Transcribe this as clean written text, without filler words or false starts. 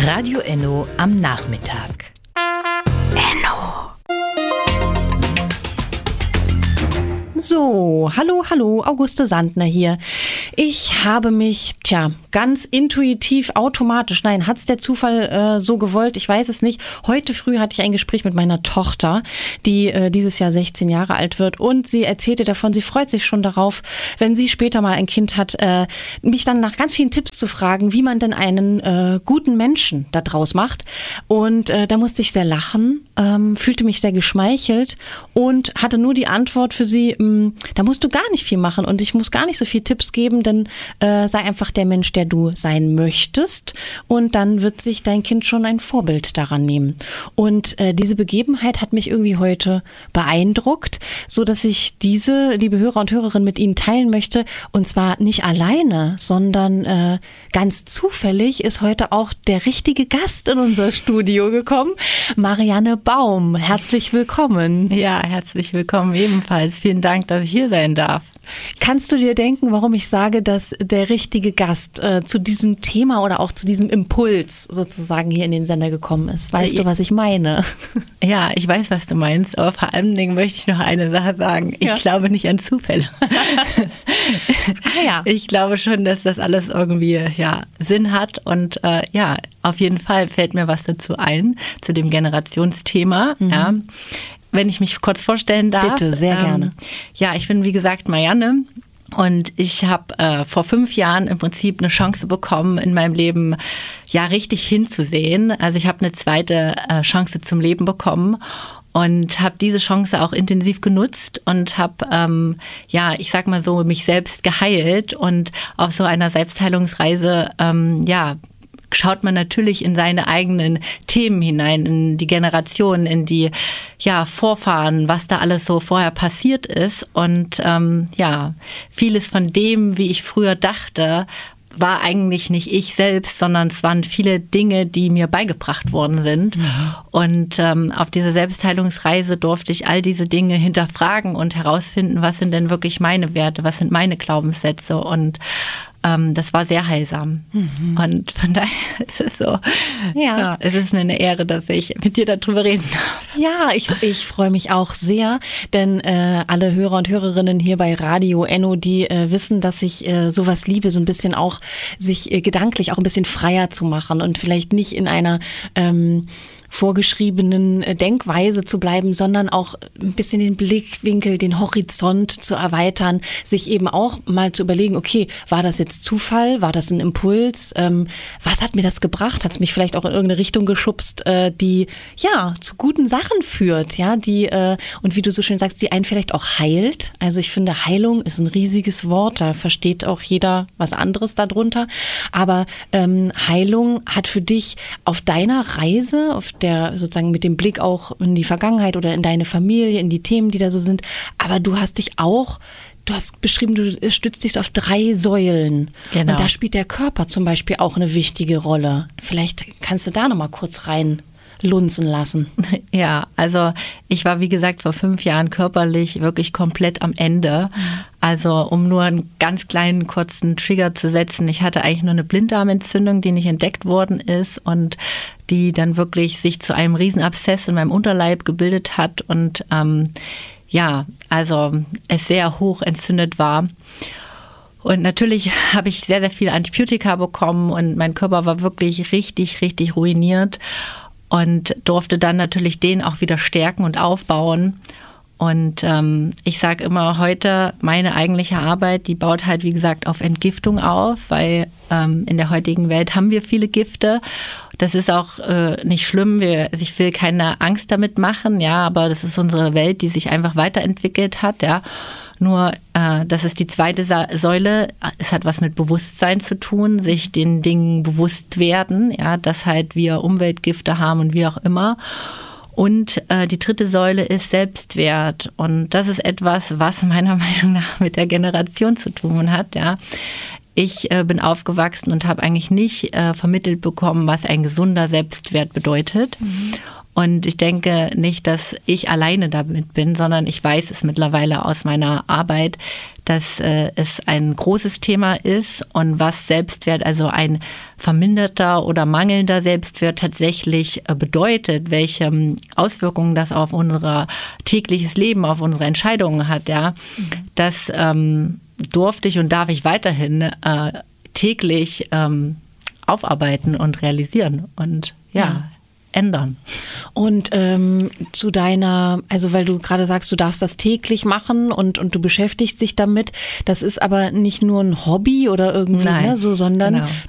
Radio Enno am Nachmittag. Enno. So, hallo, Auguste Sandner hier. Ich habe mich, ganz intuitiv, automatisch, nein, hat's der Zufall so gewollt, ich weiß es nicht. Heute früh hatte ich ein Gespräch mit meiner Tochter, die dieses Jahr 16 Jahre alt wird, und sie erzählte davon, sie freut sich schon darauf, wenn sie später mal ein Kind hat, mich dann nach ganz vielen Tipps zu fragen, wie man denn einen guten Menschen da draus macht. Und da musste ich sehr lachen, fühlte mich sehr geschmeichelt und hatte nur die Antwort für sie, da musst du gar nicht viel machen und ich muss gar nicht so viel Tipps geben, denn sei einfach der Mensch, der du sein möchtest, und dann wird sich dein Kind schon ein Vorbild daran nehmen. Und diese Begebenheit hat mich irgendwie heute beeindruckt, so dass ich diese, liebe Hörer und Hörerinnen, mit Ihnen teilen möchte, und zwar nicht alleine, sondern ganz zufällig ist heute auch der richtige Gast in unser Studio gekommen, Marianne Baum. Herzlich willkommen. Ja, herzlich willkommen ebenfalls. Vielen Dank, dass ich hier sein darf. Kannst du dir denken, warum ich sage, dass der richtige Gast zu diesem Thema oder auch zu diesem Impuls sozusagen hier in den Sender gekommen ist? Weißt du, was ich meine? Ja, ich weiß, was du meinst, aber vor allen Dingen möchte ich noch eine Sache sagen. Ich glaube nicht an Zufälle. Ich glaube schon, dass das alles irgendwie Sinn hat, und auf jeden Fall fällt mir was dazu ein, zu dem Generationsthema. Ja. Wenn ich mich kurz vorstellen darf. Bitte, sehr gerne. Ich bin, wie gesagt, Marianne, und ich habe vor 5 Jahren im Prinzip eine Chance bekommen, in meinem Leben richtig hinzusehen. Also ich habe eine zweite Chance zum Leben bekommen und habe diese Chance auch intensiv genutzt und habe, ich sag mal so, mich selbst geheilt, und auf so einer Selbstheilungsreise, schaut man natürlich in seine eigenen Themen hinein, in die Generationen, in die Vorfahren, was da alles so vorher passiert ist. Und vieles von dem, wie ich früher dachte, war eigentlich nicht ich selbst, sondern es waren viele Dinge, die mir beigebracht worden sind. Und auf dieser Selbstheilungsreise durfte ich all diese Dinge hinterfragen und herausfinden, was sind denn wirklich meine Werte, was sind meine Glaubenssätze, und das war sehr heilsam. Und von daher ist es so, es ist mir eine Ehre, dass ich mit dir darüber reden darf. Ja, ich freue mich auch sehr, denn alle Hörer und Hörerinnen hier bei Radio Enno, die wissen, dass ich sowas liebe, so ein bisschen auch sich gedanklich auch ein bisschen freier zu machen und vielleicht nicht in einer vorgeschriebenen Denkweise zu bleiben, sondern auch ein bisschen den Blickwinkel, den Horizont zu erweitern, sich eben auch mal zu überlegen, okay, war das jetzt Zufall, war das ein Impuls, was hat mir das gebracht, hat es mich vielleicht auch in irgendeine Richtung geschubst, die zu guten Sachen führt, die und wie du so schön sagst, die einen vielleicht auch heilt. Also ich finde, Heilung ist ein riesiges Wort, da versteht auch jeder was anderes darunter, aber Heilung hat für dich auf deiner Reise, auf der sozusagen mit dem Blick auch in die Vergangenheit oder in deine Familie, in die Themen, die da so sind. Aber du hast beschrieben, du stützt dich auf 3 Säulen. Genau. Und da spielt der Körper zum Beispiel auch eine wichtige Rolle. Vielleicht kannst du da nochmal kurz rein lunzen lassen. Ja, also ich war, wie gesagt, vor 5 Jahren körperlich wirklich komplett am Ende. Also um nur einen ganz kleinen, kurzen Trigger zu setzen, ich hatte eigentlich nur eine Blinddarmentzündung, die nicht entdeckt worden ist und die dann wirklich sich zu einem Riesenabszess in meinem Unterleib gebildet hat und also es sehr hoch entzündet war. Und natürlich habe ich sehr, sehr viele Antibiotika bekommen und mein Körper war wirklich richtig, richtig ruiniert. Und durfte dann natürlich den auch wieder stärken und aufbauen. Und ich sage immer heute, meine eigentliche Arbeit, die baut halt, wie gesagt, auf Entgiftung auf, weil in der heutigen Welt haben wir viele Gifte. Das ist auch nicht schlimm. Ich will keine Angst damit machen, aber das ist unsere Welt, die sich einfach weiterentwickelt hat, Nur, das ist die zweite Säule. Es hat was mit Bewusstsein zu tun, sich den Dingen bewusst werden, dass halt wir Umweltgifte haben und wie auch immer. Und die dritte Säule ist Selbstwert. Und das ist etwas, was meiner Meinung nach mit der Generation zu tun hat, ich bin aufgewachsen und habe eigentlich nicht vermittelt bekommen, was ein gesunder Selbstwert bedeutet. Und ich denke nicht, dass ich alleine damit bin, sondern ich weiß es mittlerweile aus meiner Arbeit, dass es ein großes Thema ist und was Selbstwert, also ein verminderter oder mangelnder Selbstwert tatsächlich bedeutet, welche Auswirkungen das auf unser tägliches Leben, auf unsere Entscheidungen hat, ja, das durfte ich und darf ich weiterhin täglich aufarbeiten und realisieren und ändern. Und zu deiner, also weil du gerade sagst, du darfst das täglich machen und du beschäftigst dich damit, das ist aber nicht nur ein Hobby oder irgendwie, sondern